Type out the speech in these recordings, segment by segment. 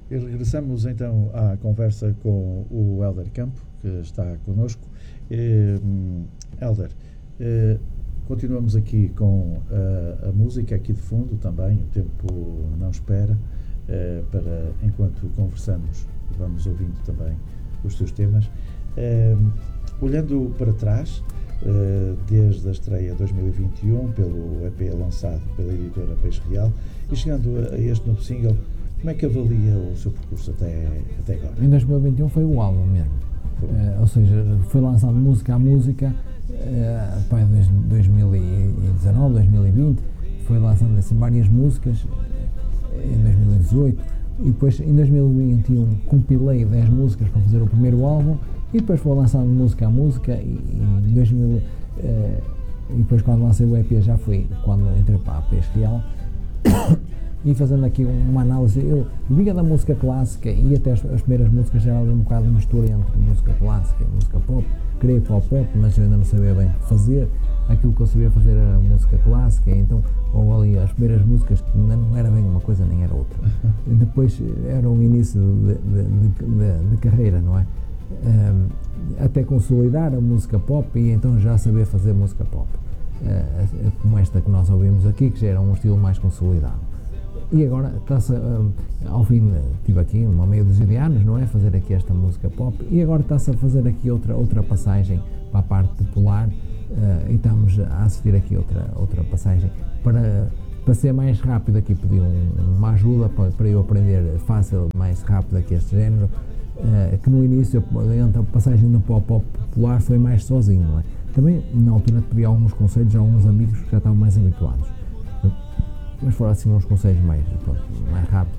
E regressamos então à conversa com o Hélder Campo, que está connosco. Hélder, continuamos aqui com a música aqui de fundo também, o tempo não espera, para enquanto conversamos, vamos ouvindo também os teus temas. Olhando para trás, desde a estreia 2021, pelo EP lançado pela editora Peixe Real, e chegando a este novo single, como é que avalia o seu percurso até agora? Em 2021 foi o álbum mesmo, ou seja, foi lançado música a música, em 2019, 2020, foi lançando assim várias músicas, em 2018, e depois em 2021 compilei 10 músicas para fazer o primeiro álbum, e depois foi lançando música a música, e depois quando lancei o EP já foi quando entrei para a Peixe Real. E fazendo aqui uma análise, eu vinha da música clássica e até as primeiras músicas já eram um bocado de mistura entre música clássica e música pop. Queria para o pop, mas eu ainda não sabia bem fazer. Aquilo que eu sabia fazer era música clássica, então houve ali as primeiras músicas que não era bem uma coisa nem era outra. Depois era um início de carreira, não é? Até consolidar a música pop e então já saber fazer música pop. Como esta que nós ouvimos aqui, que já era um estilo mais consolidado. E agora está-se, ao fim, tive aqui uma meia dúzia de anos, não é? Fazer aqui esta música pop, e agora está-se a fazer aqui outra passagem para a parte popular, e estamos a assistir aqui outra passagem para ser mais rápido. Aqui pedi uma ajuda para eu aprender fácil, mais rápido aqui este género, que no início a passagem do pop popular foi mais sozinho, não é? Também na altura pedi alguns conselhos a alguns amigos que já estavam mais habituados, mas foram assim uns conselhos mais rápidos,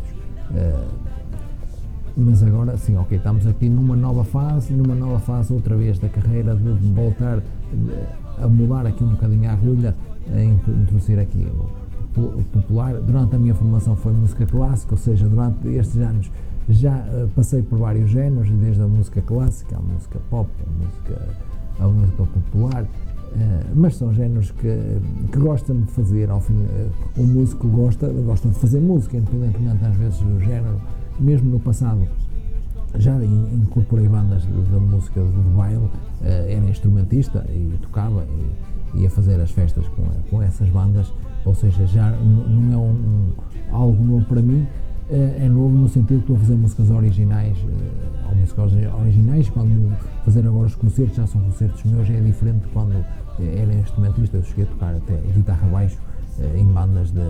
mas agora sim, ok, estamos aqui numa nova fase outra vez da carreira, de voltar a mudar aqui um bocadinho a agulha, a introduzir aqui o popular. Durante a minha formação foi música clássica, ou seja, durante estes anos já passei por vários géneros, desde a música clássica, a música pop, a música popular. Mas são géneros que gostam de fazer. Ao fim, o músico gosta de fazer música, independentemente às vezes do género. Mesmo no passado já incorporei bandas de música de baile, era instrumentista e tocava e ia fazer as festas com essas bandas, ou seja, já não é algo novo para mim. É novo no sentido que estou a fazer músicas originais, quando fazer agora os concertos, já são concertos meus, é diferente de quando era instrumentista. Eu cheguei a tocar até guitarra baixo em bandas de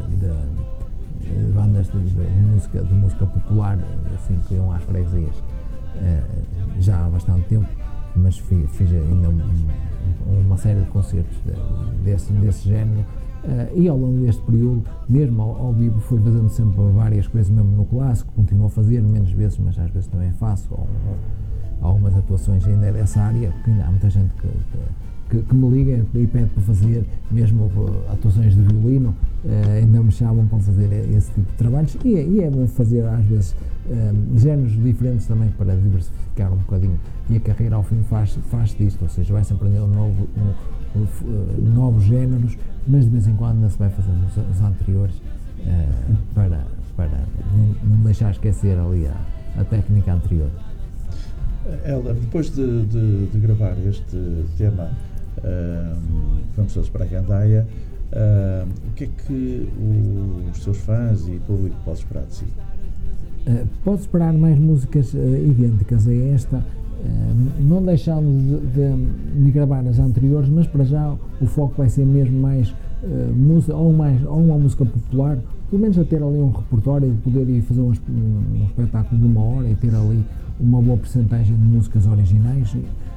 música popular, assim, que iam às freguesias, já há bastante tempo, mas fiz ainda uma série de concertos desse género. E ao longo deste período, mesmo ao vivo, fui fazendo sempre várias coisas, mesmo no clássico, continuo a fazer, menos vezes, mas às vezes também faço algumas atuações ainda dessa área, porque ainda há muita gente que me liga e pede para fazer, mesmo atuações de violino, ainda me chamam para fazer esse tipo de trabalhos, e é bom fazer às vezes géneros diferentes também para diversificar um bocadinho, e a carreira ao fim faz disto, ou seja, vai-se aprendendo novos géneros, mas de vez em quando ainda se vai fazendo os anteriores, para não deixar esquecer ali a técnica anterior. Hélder, depois de gravar este tema, Vamos Todos para a Gandaia, o que é que os seus fãs e público pode esperar de si? Pode esperar mais músicas idênticas a esta, não deixando de gravar as anteriores, mas para já o foco vai ser mesmo mais música, ou uma música popular, pelo menos a ter ali um repertório, de poder ir fazer um espetáculo de 1 hora e ter ali uma boa percentagem de músicas originais,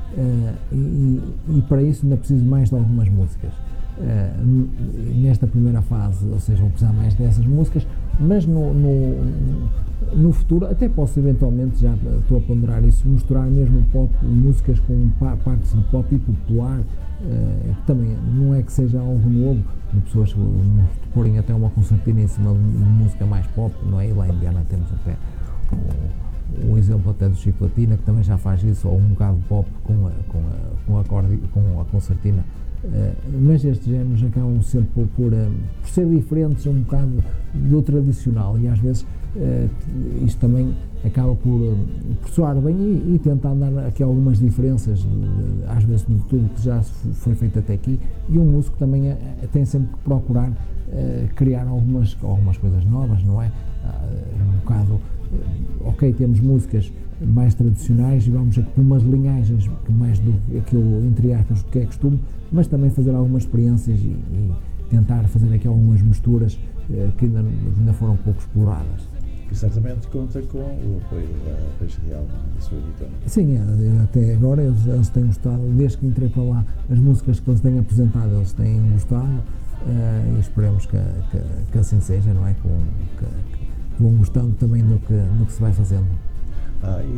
e para isso ainda preciso mais de algumas músicas. Nesta primeira fase, ou seja, vou precisar mais dessas músicas, mas no futuro até posso eventualmente, já estou a ponderar isso, misturar mesmo pop, músicas com partes de pop e popular, que também não é que seja algo novo, de pessoas porem até uma concertina em cima de música mais pop, não é? E lá em Viana temos até o exemplo até do Chico Latina, que também já faz isso, ou um bocado de pop com a concertina. Mas estes géneros acabam sempre por ser diferentes um bocado do tradicional, e às vezes isto também acaba por soar bem e tentar dar aqui algumas diferenças, às vezes, de tudo que já foi feito até aqui, e o músico também tem sempre que procurar criar algumas coisas novas, não é? Um bocado, ok, temos músicas mais tradicionais e vamos aqui por umas linhagens mais do aquilo, entre aspas, que é costume, mas também fazer algumas experiências e tentar fazer aqui algumas misturas que ainda foram pouco exploradas. E certamente conta com o apoio da Peixe Real, da sua editora. Sim, até agora eles têm gostado, desde que entrei para lá, as músicas que eles têm apresentado, eles têm gostado, e esperemos que assim seja, não é? Que vão gostando também do que se vai fazendo. E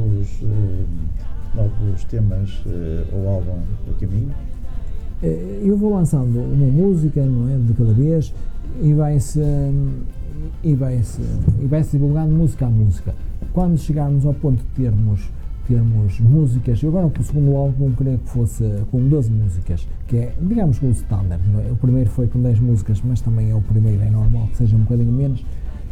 novos temas ou álbum a caminho? Eu vou lançando uma música, não é, de cada vez, e vai-se divulgando música a música. Quando chegarmos ao ponto de termos músicas, eu agora para o segundo álbum queria que fosse com 12 músicas, que é, digamos, com o standard, não é? O primeiro foi com 10 músicas, mas também é o primeiro, é normal que seja um bocadinho menos.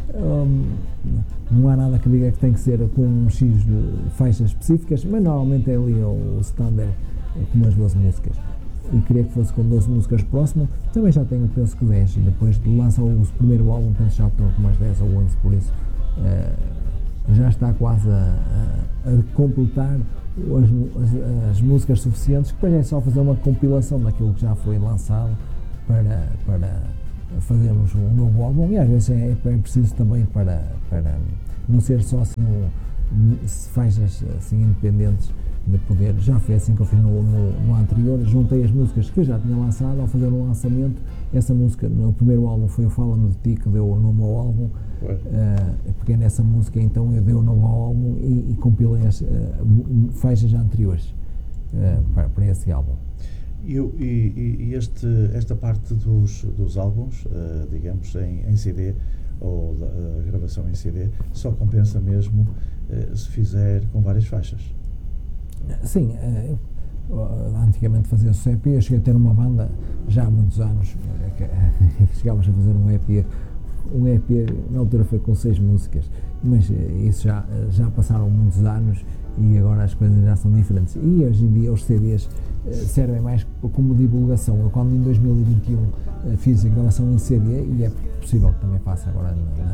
Não há nada que diga que tem que ser com um X de faixas específicas, mas normalmente é ali o standard com umas 12 músicas. E queria que fosse com 12 músicas próximo. Também já tenho, penso que 10, e depois de lançar o primeiro álbum, penso já estou com umas 10 ou 11, por isso já está quase a completar as músicas suficientes, que depois é só fazer uma compilação daquilo que já foi lançado para fazermos um novo álbum, e às vezes é preciso também para não ser só assim faixas assim independentes, de poder, já foi assim que eu fiz no anterior, juntei as músicas que eu já tinha lançado. Ao fazer o lançamento, essa música no primeiro álbum foi o Fala-me de Ti, que deu o nome ao álbum, peguei nessa música, então eu dei o nome ao álbum e compilei as faixas anteriores para esse álbum. E esta parte dos álbuns, digamos, em CD, ou a gravação em CD, só compensa mesmo se fizer com várias faixas? Sim, antigamente fazia-se EP, eu cheguei a ter uma banda já há muitos anos, chegávamos a fazer um EP na altura foi com 6 músicas, mas isso já passaram muitos anos e agora as coisas já são diferentes, e hoje em dia os CDs servem mais como divulgação. Eu, quando em 2021 fiz a gravação em CD, e é possível que também faça agora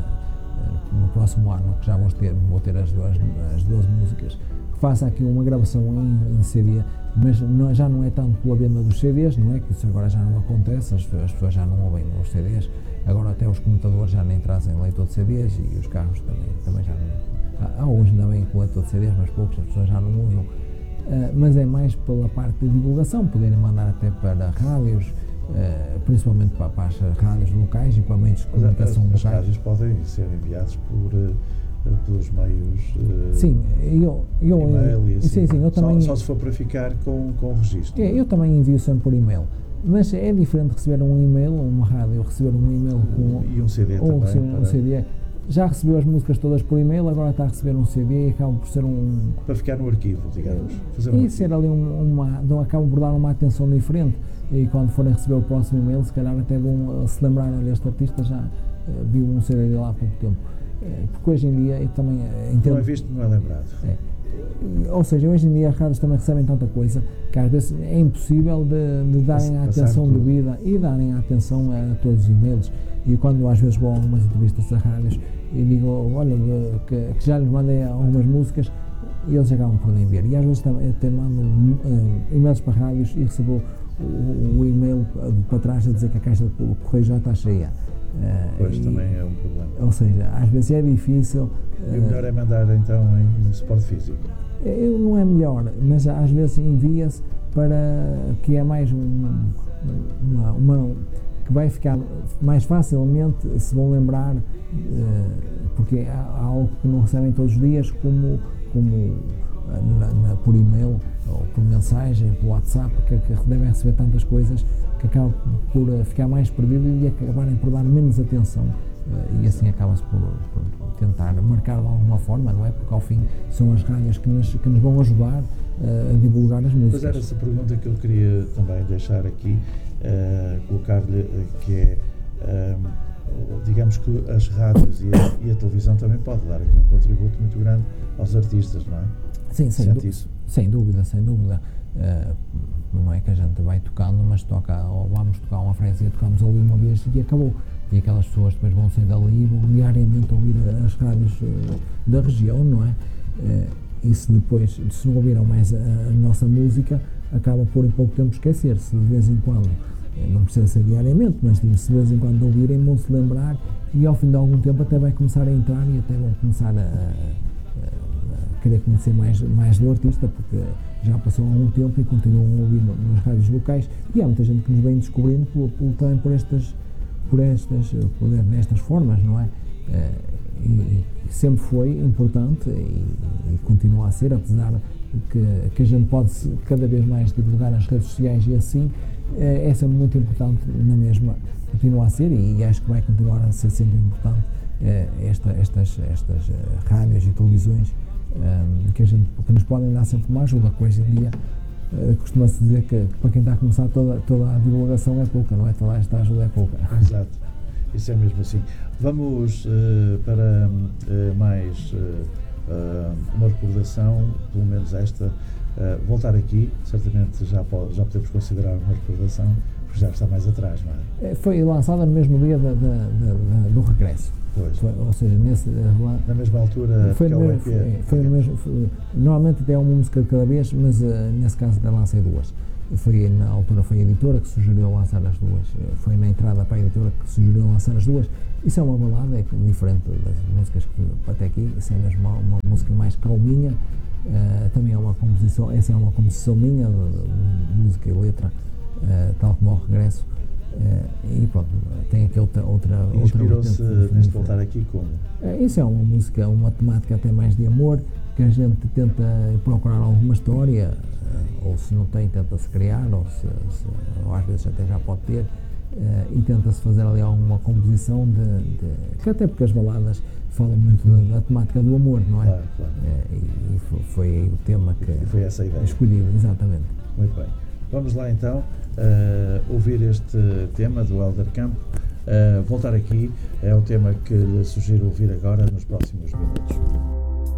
no próximo ano, que já vou ter as 12 músicas, que faça aqui uma gravação em CD, mas já não é tanto pela venda dos CDs, não é? Que isso agora já não acontece, as pessoas já não ouvem os CDs, agora até os computadores já nem trazem leitor de CDs, e os carros também já não. Há hoje ainda bem com leitor de CDs, mas poucos, as pessoas já não usam. Mas é mais pela parte de divulgação, poderem mandar até para rádios, principalmente para as rádios locais e para meios de comunicação locais. As rádios podem ser enviados pelos meios, sim, eu assim. Sim, eu também, só se for para ficar com o registro. Eu também envio sempre por e-mail, mas é diferente receber um e-mail, uma rádio receber um e-mail e um CD ou também. Um CD. Já recebeu as músicas todas por e-mail, agora está a receber um CD e acaba por ser para ficar no arquivo, digamos. E ser ali acaba por dar uma atenção diferente, e quando forem receber o próximo e-mail, se calhar até vão se lembrar, olha, este artista já viu um CD de lá há pouco tempo. Porque hoje em dia eu também entendo. Não é visto, não é lembrado. Ou seja, hoje em dia as rádios também recebem tanta coisa que às vezes é impossível de darem a atenção devida e darem a atenção a todos os e-mails. E quando às vezes vou a algumas entrevistas a rádios e digo, olha, que já lhes mandei algumas músicas, e eles acabam por nem ver. E às vezes até mandam e-mails para rádios e recebo o e-mail para trás a dizer que a caixa do correio já está cheia. Pois também é um problema. Ou seja, às vezes é difícil. E o melhor é mandar então em suporte físico? Não é melhor, mas às vezes envia-se para que é mais que vai ficar mais facilmente, se vão lembrar, porque há algo que não recebem todos os dias, como por e-mail ou por mensagem, por WhatsApp, que devem receber tantas coisas que acabam por ficar mais perdido e acabarem por dar menos atenção, e assim acaba-se por tentar marcar de alguma forma, não é? Porque ao fim são as rádios que nos vão ajudar a divulgar as músicas. Pois era essa pergunta que eu queria também deixar aqui, colocar-lhe, que é, digamos que as rádios e a televisão também pode dar aqui um contributo muito grande aos artistas, não é? Sim, sem dúvida. Não é que a gente vai tocando, mas ou vamos tocar uma freguesia, tocamos ali uma vez e acabou. E aquelas pessoas depois vão sair dali e vão diariamente ouvir as rádios da região, não é? E se depois, se não ouviram mais a nossa música, acaba por em pouco tempo esquecer-se. De vez em quando, não precisa ser diariamente, mas se de vez em quando ouvirem, vão se lembrar e ao fim de algum tempo até vai começar a entrar e até vão começar a querer conhecer mais do artista, porque já passou algum tempo e continuam a ouvir nas rádios locais, e há muita gente que nos vem descobrindo também por nestas formas, não é? E sempre foi importante e continua a ser, apesar que a gente pode cada vez mais divulgar nas redes sociais e assim, é sempre muito importante na mesma, continua a ser, e acho que vai continuar a ser sempre importante estas rádios e televisões que nos podem dar sempre uma ajuda, que hoje em dia costuma-se dizer que para quem está a começar toda a divulgação é pouca, não é? Toda esta ajuda é pouca. Exato, isso é mesmo assim. Vamos para mais uma recordação, pelo menos esta, voltar aqui, certamente já podemos considerar uma recordação, porque já está mais atrás, não é? Foi lançada no mesmo dia do regresso. Ou seja, na mesma altura foi no mesmo, normalmente até é uma música de cada vez, mas nesse caso até lancei duas. Na altura foi a editora que sugeriu lançar as duas, foi na entrada para a editora que sugeriu lançar as duas. Isso é uma balada, é diferente das músicas que até aqui, isso é mesmo uma música mais calminha, também é uma composição, essa é uma composição minha, de música e letra, tal como ao regresso. E pronto, tem aqui outra inspirou-se neste voltar aqui como? Isso é uma música, uma temática até mais de amor, que a gente tenta procurar alguma história, ou se não tem, tenta-se criar, ou às vezes até já pode ter, e tenta-se fazer ali alguma composição que até porque as baladas falam muito da temática do amor, não é? Claro. E foi o tema que foi essa a ideia. Escolhido, exatamente. Muito bem. Vamos lá então ouvir este tema do Hélder Campo. Voltar aqui é o tema que lhe sugiro ouvir agora nos próximos minutos.